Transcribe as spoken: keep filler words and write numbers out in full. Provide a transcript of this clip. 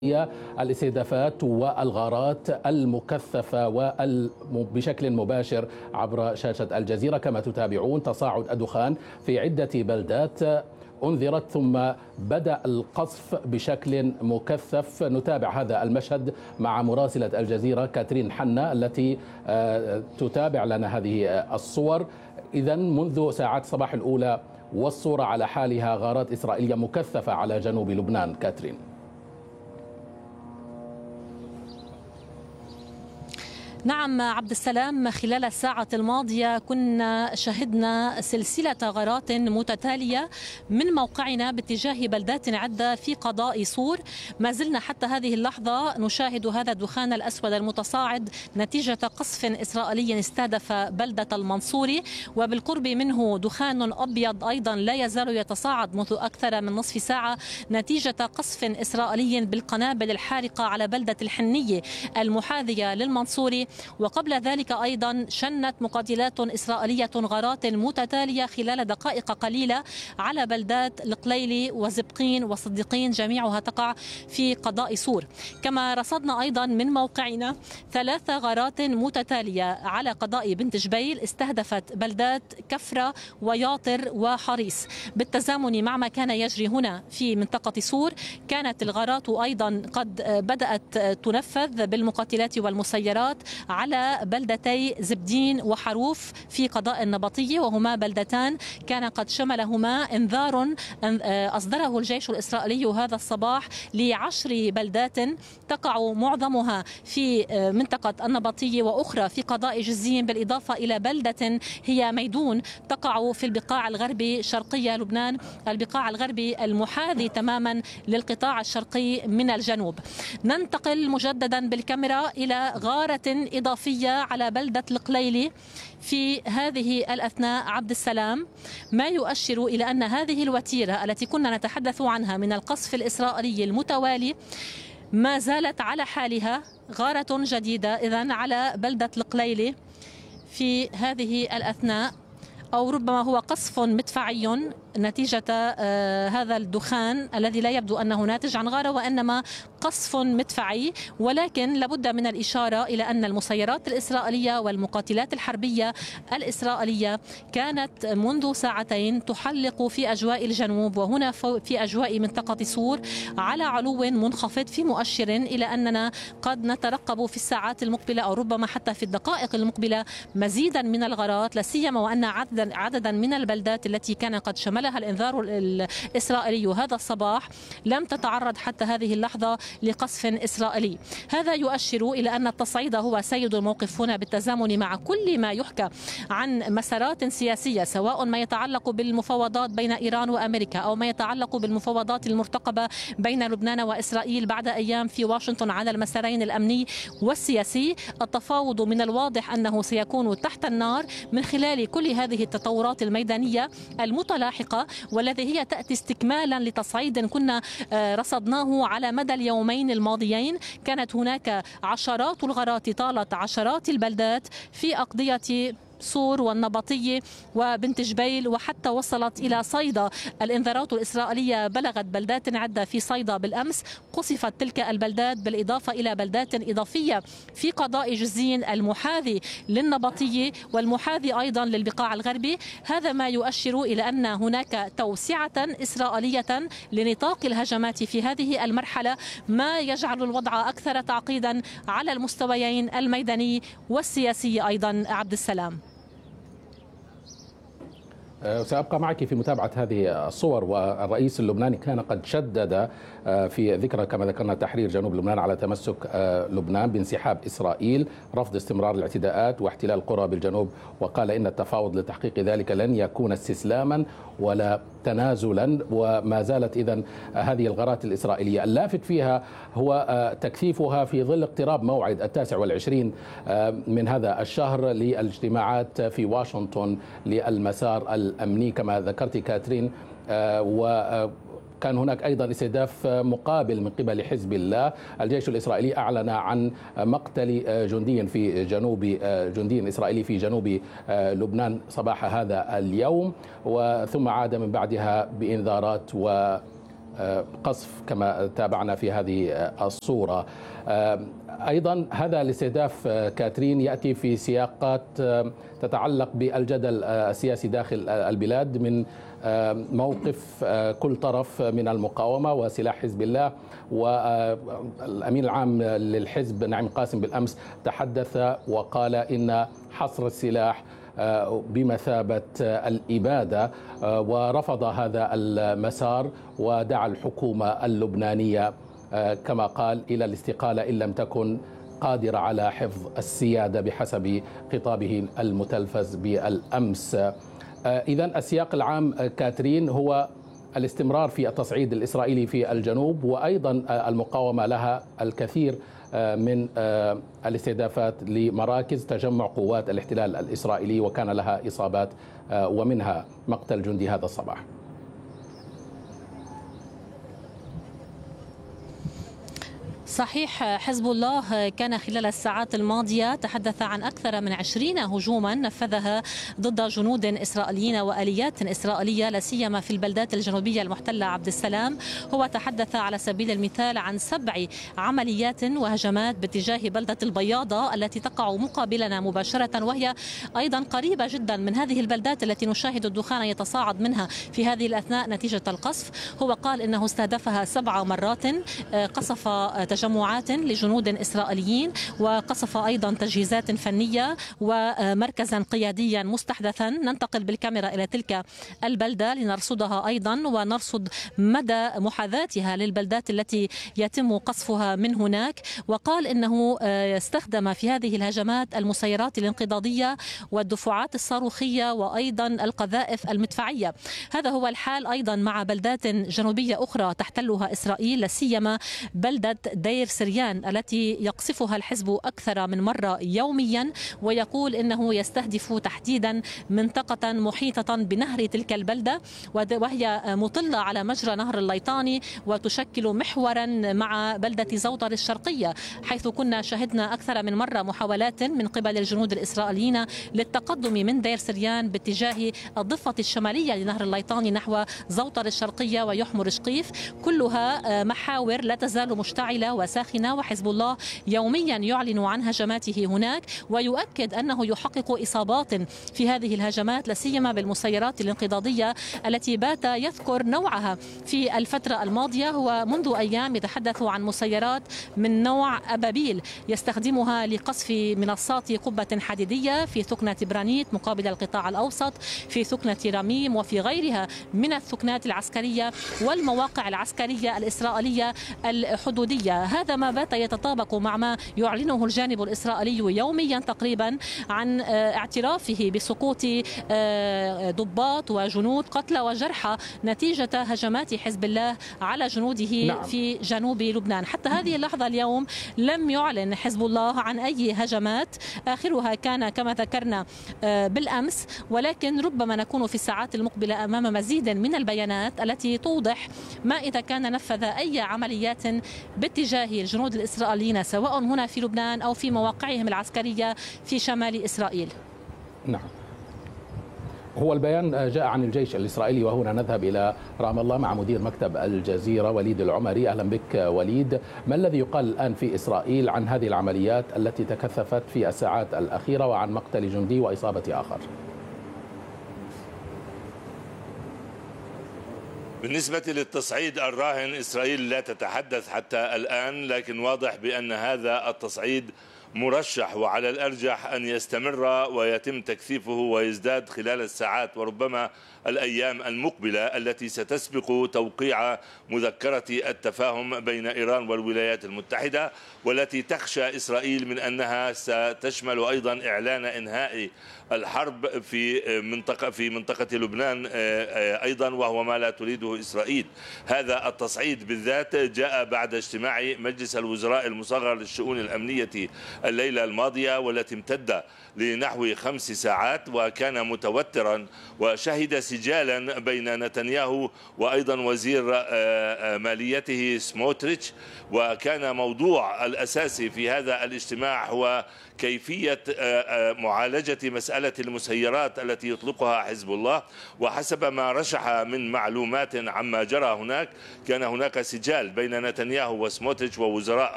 هي الاستهدافات والغارات المكثفة وبشكل مباشر عبر شاشة الجزيرة. كما تتابعون تصاعد الدخان في عدة بلدات أنذرت ثم بدأ القصف بشكل مكثف. نتابع هذا المشهد مع مراسلة الجزيرة كاترين حنا التي تتابع لنا هذه الصور. إذن منذ ساعات الصباح الأولى والصورة على حالها، غارات إسرائيلية مكثفة على جنوب لبنان. كاترين. نعم عبد السلام، خلال الساعة الماضية كنا شهدنا سلسلة غارات متتالية من موقعنا باتجاه بلدات عدة في قضاء صور. ما زلنا حتى هذه اللحظة نشاهد هذا الدخان الأسود المتصاعد نتيجة قصف إسرائيلي استهدف بلدة المنصوري، وبالقرب منه دخان أبيض أيضا لا يزال يتصاعد منذ أكثر من نصف ساعة نتيجة قصف إسرائيلي بالقنابل الحارقة على بلدة الحنية المحاذية للمنصوري. وقبل ذلك أيضا شنت مقاتلات إسرائيلية غارات متتالية خلال دقائق قليلة على بلدات القليلي وزبقين وصديقين، جميعها تقع في قضاء صور. كما رصدنا أيضا من موقعنا ثلاث غارات متتالية على قضاء بنت جبيل استهدفت بلدات كفرة وياطر وحريص. بالتزامن مع ما كان يجري هنا في منطقة صور، كانت الغارات أيضا قد بدأت تنفذ بالمقاتلات والمسيرات على بلدتي زبدين وحروف في قضاء النبطية، وهما بلدتان كان قد شملهما انذار أصدره الجيش الإسرائيلي هذا الصباح لعشر بلدات تقع معظمها في منطقة النبطية وأخرى في قضاء جزين، بالإضافة إلى بلدة هي ميدون تقع في البقاع الغربي شرقية لبنان، البقاع الغربي المحاذي تماما للقطاع الشرقي من الجنوب. ننتقل مجددا بالكاميرا إلى غارة إضافية على بلدة القليلي في هذه الأثناء عبد السلام، ما يؤشر إلى أن هذه الوتيرة التي كنا نتحدث عنها من القصف الإسرائيلي المتوالي ما زالت على حالها. غارة جديدة إذن على بلدة القليلي في هذه الأثناء، أو ربما هو قصف مدفعي نتيجة آه هذا الدخان الذي لا يبدو أنه ناتج عن غارة وإنما قصف مدفعي. ولكن لابد من الإشارة إلى أن المسيرات الإسرائيلية والمقاتلات الحربية الإسرائيلية كانت منذ ساعتين تحلق في أجواء الجنوب وهنا في أجواء منطقة صور على علو منخفض، في مؤشر إلى أننا قد نترقب في الساعات المقبلة أو ربما حتى في الدقائق المقبلة مزيدا من الغارات، لا سيما وأن عددا عددا من البلدات التي كان قد شملها لها الإنذار الإسرائيلي هذا الصباح لم تتعرض حتى هذه اللحظة لقصف إسرائيلي. هذا يؤشر إلى أن التصعيد هو سيد الموقف هنا، بالتزامن مع كل ما يحكى عن مسارات سياسية، سواء ما يتعلق بالمفاوضات بين إيران وأمريكا أو ما يتعلق بالمفاوضات المرتقبة بين لبنان وإسرائيل بعد أيام في واشنطن على المسارين الأمني والسياسي. التفاوض من الواضح أنه سيكون تحت النار من خلال كل هذه التطورات الميدانية المتلاحقة، والذي هي تأتي استكمالا لتصعيد كنا رصدناه على مدى اليومين الماضيين. كانت هناك عشرات الغارات طالت عشرات البلدات في أقضية صور والنبطية وبنت جبيل وحتى وصلت إلى صيدا. الإنذارات الإسرائيلية بلغت بلدات عدة في صيدا بالأمس، قصفت تلك البلدات بالإضافة إلى بلدات إضافية في قضاء جزين المحاذي للنبطية والمحاذي أيضا للبقاع الغربي. هذا ما يؤشر إلى أن هناك توسعة إسرائيلية لنطاق الهجمات في هذه المرحلة، ما يجعل الوضع أكثر تعقيدا على المستويين الميداني والسياسي أيضا. عبد السلام، سأبقى معك في متابعة هذه الصور. والرئيس اللبناني كان قد شدد في ذكرى كما ذكرنا تحرير جنوب لبنان على تمسك لبنان بانسحاب إسرائيل، رفض استمرار الاعتداءات واحتلال القرى بالجنوب، وقال إن التفاوض لتحقيق ذلك لن يكون استسلاما ولا تنازلا. وما زالت إذن هذه الغارات الإسرائيلية اللافت فيها هو تكثيفها في ظل اقتراب موعد التاسع والعشرين من هذا الشهر للاجتماعات في واشنطن للمسار الأمني كما ذكرت كاترين. و كان هناك أيضا استهداف مقابل من قبل حزب الله. الجيش الإسرائيلي أعلن عن مقتل جندي في جنوب جندي إسرائيلي في جنوب لبنان صباح هذا اليوم، وثم عاد من بعدها بإنذارات و قصف كما تابعنا في هذه الصورة. أيضا هذا الاستهداف كاترين يأتي في سياقات تتعلق بالجدل السياسي داخل البلاد من موقف كل طرف من المقاومة وسلاح حزب الله. والأمين العام للحزب نعيم قاسم بالأمس تحدث وقال إن حصر السلاح بمثابة الإبادة، ورفض هذا المسار ودعا الحكومة اللبنانية كما قال إلى الاستقالة إن لم تكن قادرة على حفظ السيادة بحسب خطابه المتلفز بالأمس. إذن السياق العام كاترين هو الاستمرار في التصعيد الإسرائيلي في الجنوب، وأيضا المقاومة لها الكثير من الاستهدافات لمراكز تجمع قوات الاحتلال الإسرائيلي، وكان لها إصابات ومنها مقتل جندي هذا الصباح. صحيح، حزب الله كان خلال الساعات الماضية تحدث عن أكثر من عشرين هجوما نفذها ضد جنود إسرائيليين وآليات إسرائيلية لا سيما في البلدات الجنوبية المحتلة. عبد السلام هو تحدث على سبيل المثال عن سبع عمليات وهجمات باتجاه بلدة البياضة التي تقع مقابلنا مباشرة، وهي أيضا قريبة جدا من هذه البلدات التي نشاهد الدخان يتصاعد منها في هذه الأثناء نتيجة القصف. هو قال إنه استهدفها سبع مرات، قصف تجمعات لجنود إسرائيليين، وقصف أيضا تجهيزات فنية ومركزا قياديا مستحدثا. ننتقل بالكاميرا إلى تلك البلدة لنرصدها أيضا ونرصد مدى محاذاتها للبلدات التي يتم قصفها من هناك. وقال إنه استخدم في هذه الهجمات المسيرات الانقضاضية والدفعات الصاروخية وأيضا القذائف المدفعية. هذا هو الحال أيضا مع بلدات جنوبية أخرى تحتلها إسرائيل، لا سيما بلدة دير سريان التي يقصفها الحزب أكثر من مرة يوميا، ويقول إنه يستهدف تحديدا منطقة محيطة بنهر تلك البلدة، وهي مطلة على مجرى نهر الليطاني وتشكل محورا مع بلدة زوطر الشرقية، حيث كنا شهدنا أكثر من مرة محاولات من قبل الجنود الإسرائيليين للتقدم من دير سريان باتجاه الضفة الشمالية لنهر الليطاني نحو زوطر الشرقية ويحمر شقيف، كلها محاور لا تزال مشتعلة وساخنة. وحزب الله يوميا يعلن عن هجماته هناك ويؤكد أنه يحقق إصابات في هذه الهجمات، لا سيما بالمسيرات الانقضاضية التي بات يذكر نوعها في الفترة الماضية. هو منذ أيام يتحدث عن مسيرات من نوع أبابيل يستخدمها لقصف منصات قبة حديدية في ثكنة برانيت مقابل القطاع الأوسط، في ثكنة رميم، وفي غيرها من الثكنات العسكرية والمواقع العسكرية الإسرائيلية الحدودية. هذا ما بات يتطابق مع ما يعلنه الجانب الإسرائيلي يوميا تقريبا عن اعترافه بسقوط ضباط وجنود قتلى وجرحى نتيجة هجمات حزب الله على جنوده نعم. في جنوب لبنان. حتى هذه اللحظة اليوم لم يعلن حزب الله عن أي هجمات، آخرها كان كما ذكرنا بالأمس، ولكن ربما نكون في الساعات المقبلة أمام مزيد من البيانات التي توضح ما إذا كان نفذ أي عمليات باتجاه الجنود الإسرائيليين سواء هنا في لبنان أو في مواقعهم العسكرية في شمال إسرائيل. نعم، هو البيان جاء عن الجيش الإسرائيلي. وهنا نذهب إلى رام الله مع مدير مكتب الجزيرة وليد العمري. أهلا بك وليد. ما الذي يقال الآن في إسرائيل عن هذه العمليات التي تكثفت في الساعات الأخيرة وعن مقتل جندي وإصابة آخر؟ بالنسبة للتصعيد الراهن، إسرائيل لا تتحدث حتى الآن، لكن واضح بأن هذا التصعيد مرشح وعلى الأرجح أن يستمر ويتم تكثيفه ويزداد خلال الساعات وربما الأيام المقبلة التي ستسبق توقيع مذكرة التفاهم بين إيران والولايات المتحدة، والتي تخشى إسرائيل من أنها ستشمل أيضا إعلان إنهاء الحرب في منطقة في منطقة لبنان أيضا، وهو ما لا تريده إسرائيل. هذا التصعيد بالذات جاء بعد اجتماع مجلس الوزراء المصغر للشؤون الأمنية الليلة الماضية والتي امتد لنحو خمس ساعات، وكان متوترا وشهد سجالا بين نتنياهو وأيضا وزير ماليته سموتريتش. وكان موضوع الأساسي في هذا الاجتماع هو كيفية معالجة مسألة المسيرات التي يطلقها حزب الله. وحسب ما رشح من معلومات عما جرى هناك، كان هناك سجال بين نتنياهو وسموتريتش ووزراء